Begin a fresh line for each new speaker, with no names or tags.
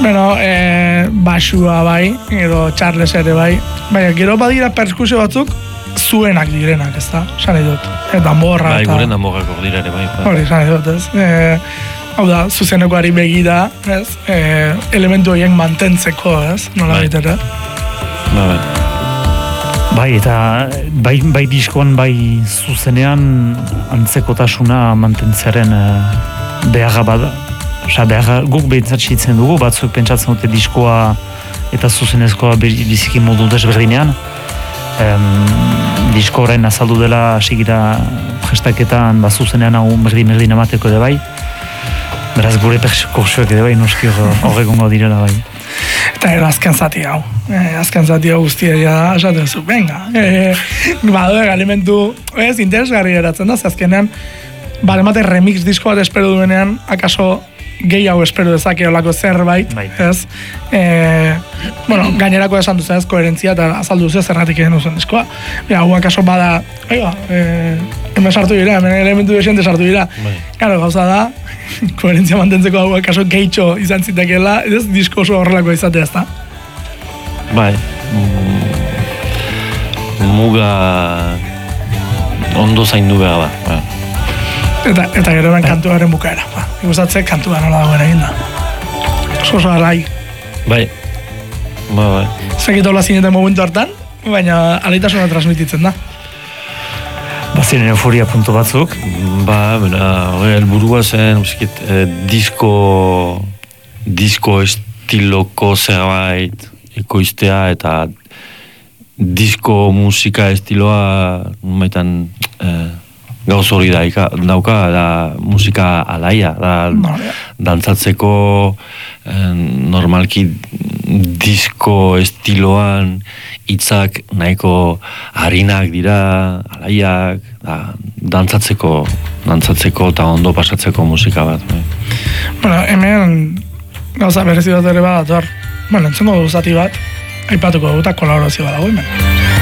Bueno, basua bai, edo Charles ere bai. Baina, gero badira perskusio batzuk, zuenak direnak, ez da? Sani dut. Danborra
eta... Bai, gure danborrak ordira ere bai.
Hori, sani dut, ez? Hau da, zuzenekoari begira, ez? Elementu horiek mantentzeko, ez? Nola baitere.
Bai, eta bai diskoan, bai zuzenean antzekotasuna mantentzearen beharra bada. Osa, guk behintzatxitzen dugu, batzuk pentsatzen dute diskoa eta zuzenezkoa biziki modu desberdinean. Disko orain azaldu dela asigira prestaketan zuzenean hau merdin emateko ere bai. Beraz gure perkursioak ere bai, noski horregongo direla bai.
Eta gero azken zati hau. Azken zati hau guztia da, esaten zu, venga. Elementu, ez, interesgarri geratzen da, azkenean, balemate remix disko bat espero duenean, akaso gehiago espero dezake olako zerbait, ez? Bueno, gainerako esan duzen ez, koherentzia eta azaldu duzen zerratik egin duzen diskoa. Hau akaso bada, hemen sartu dira, hemen elementu desiente sartu dira. Claro, gauza da, koherentzia mantentzeko hau akaso gehitxo izan zitekeela, ez disko oso horrelako izatea ez da?
Bai, muga ondo zaindu behar da.
Eta gero ben kantuaren bukaera. Ikustatze kantua nola dagoen egin da. Oso alai.
Bai.
Zekit hola zineten momentu hartan, baina alaitasuna transmititzen da.
Baziren euforia puntu batzuk.
Helburua zen, disko estiloko zerbait ekoiztea eta disko musika estiloa numaitan gauz hori dauka, da musika alaia, dantzatzeko normalki disko estiloan hitzak nahiko harinak dira, alaiak, dantzatzeko eta ondo pasatzeko musika bat.
Bueno, hemen gauza berezi bat ere bat, entzungo zati bat, aipatuko dut, kolaborazio bat dago hemen.